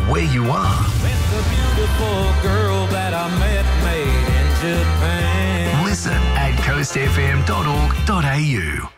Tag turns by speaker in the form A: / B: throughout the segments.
A: where you are.
B: Met the beautiful girl that I met made in Japan.
A: Listen at coastfm.org.au.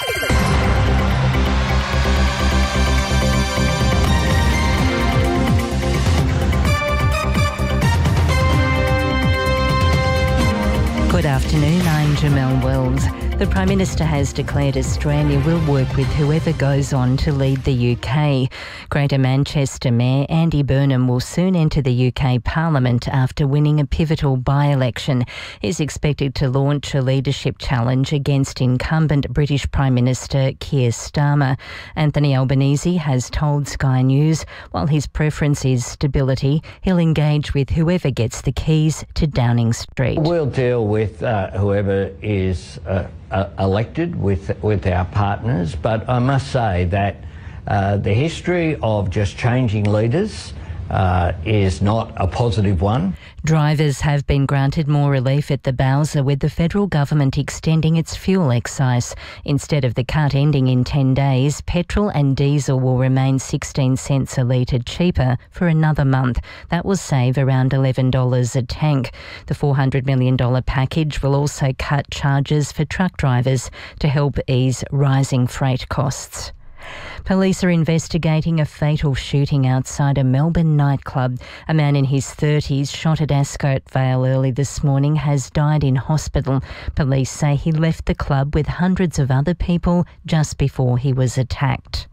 C: Good afternoon, I'm Jamelle Wells. The Prime Minister has declared Australia will work with whoever goes on to lead the UK. Greater Manchester Mayor Andy Burnham will soon enter the UK Parliament after winning a pivotal by-election. He's expected to launch a leadership challenge against incumbent British Prime Minister Keir Starmer. Anthony Albanese has told Sky News while his preference is stability, he'll engage with whoever gets the keys to Downing Street.
D: We'll deal with whoever is elected with our partners, but I must say that the history of just changing leaders is not a positive one.
C: Drivers have been granted more relief at the Bowser, with the federal government extending its fuel excise. Instead of the cut ending in 10 days, petrol and diesel will remain 16 cents a litre cheaper for another month. That will save around $11 a tank. The $400 million package will also cut charges for truck drivers to help ease rising freight costs. Police are investigating a fatal shooting outside a Melbourne nightclub. A man in his 30s shot at Ascot Vale early this morning has died in hospital. Police say he left the club with hundreds of other people just before he was attacked.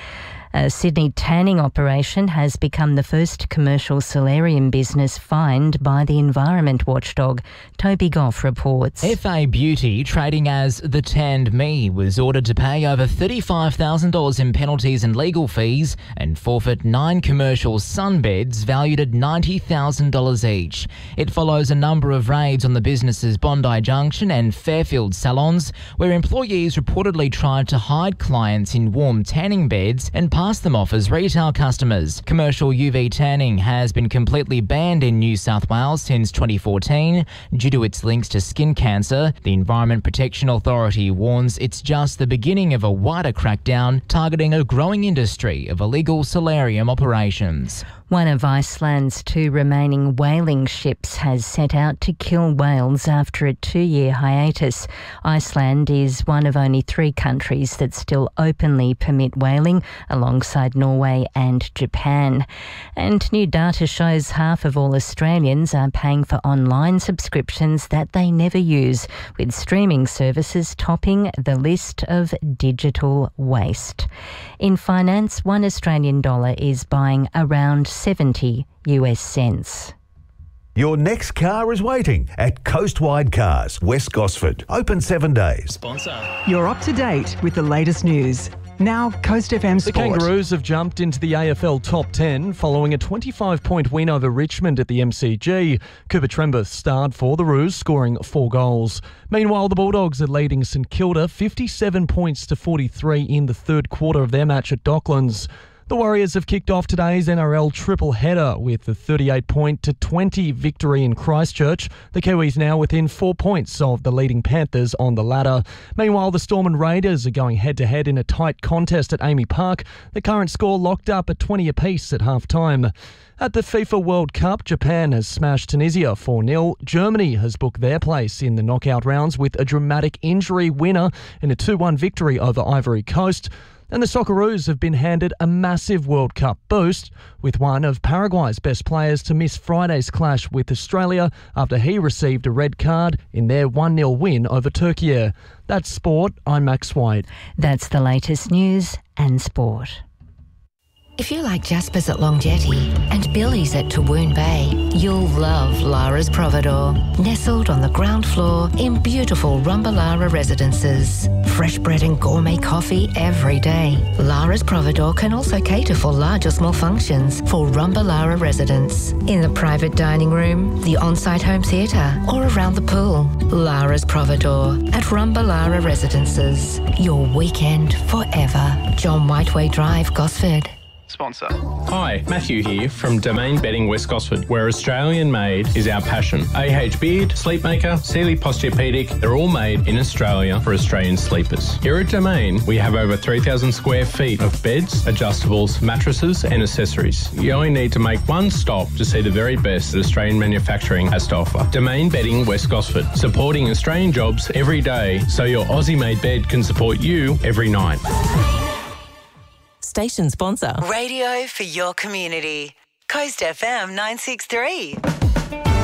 C: A Sydney tanning operation has become the first commercial solarium business fined by the environment watchdog. Toby Goff reports.
E: FA Beauty, trading as The Tanned Me, was ordered to pay over $35,000 in penalties and legal fees and forfeit 9 commercial sunbeds valued at $90,000 each. It follows a number of raids on the business's Bondi Junction and Fairfield salons, where employees reportedly tried to hide clients in warm tanning beds and pass them off as retail customers. Commercial UV tanning has been completely banned in New South Wales since 2014 due to its links to skin cancer. The Environment Protection Authority warns it's just the beginning of a wider crackdown targeting a growing industry of illegal solarium operations.
C: One of Iceland's 2 remaining whaling ships has set out to kill whales after a 2-year hiatus. Iceland is one of only 3 countries that still openly permit whaling, alongside Norway and Japan. And new data shows half of all Australians are paying for online subscriptions that they never use, with streaming services topping the list of digital waste. In finance, $1 Australian is buying around 70 US cents.
F: Your next car is waiting at Coastwide Cars, West Gosford. Open 7 days.
G: Sponsor.
H: You're up to date with the latest news. Now, Coast FM Sport.
G: The Kangaroos have jumped into the AFL top 10 following a 25-point win over Richmond at the MCG. Cooper Trembeth starred for the Roos, scoring 4 goals. Meanwhile, the Bulldogs are leading St Kilda 57 points to 43 in the third quarter of their match at Docklands. The Warriors have kicked off today's NRL triple header with a 38-20 victory in Christchurch. The Kiwis now within 4 points of the leading Panthers on the ladder. Meanwhile, the Storm and Raiders are going head-to-head in a tight contest at Amy Park. The current score locked up at 20 apiece at half-time. At the FIFA World Cup, Japan has smashed Tunisia 4-0. Germany has booked their place in the knockout rounds with a dramatic injury winner in a 2-1 victory over Ivory Coast. And the Socceroos have been handed a massive World Cup boost, with one of Paraguay's best players to miss Friday's clash with Australia after he received a red card in their 1-0 win over Turkey. That's sport. I'm Max White.
C: That's the latest news and sport.
I: If you like Jasper's at Long Jetty and Billy's at Tawoon Bay, you'll love Lara's Providore. Nestled on the ground floor in beautiful Rumbalara residences. Fresh bread and gourmet coffee every day. Lara's Providore can also cater for large or small functions for Rumbalara residents. In the private dining room, the on-site home theatre, or around the pool. Lara's Providore at Rumbalara residences. Your weekend forever. John Whiteway Drive, Gosford.
A: sponsor.
J: Hi, Matthew here from Domain Bedding West Gosford, where Australian made is our passion. AH Beard, Sleepmaker, Sealy Posturepedic, they're all made in Australia for Australian sleepers. Here at Domain, we have over 3,000 square feet of beds, adjustables, mattresses and accessories. You only need to make one stop to see the very best that Australian manufacturing has to offer. Domain Bedding West Gosford, supporting Australian jobs every day so your Aussie-made bed can support you every night.
K: Station sponsor.
L: Radio for your community. Coast FM 963.